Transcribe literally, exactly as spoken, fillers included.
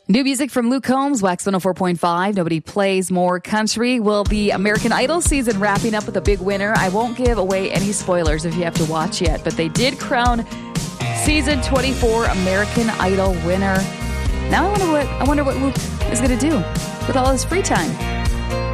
New music from Luke Combs, Wax one oh four point five. Nobody plays more country. Will the American Idol season wrapping up with a big winner? I won't give away any spoilers if you have to watch yet, but they did crown season twenty-four American Idol winner. Now I wonder what I wonder what Luke is going to do with all his free time.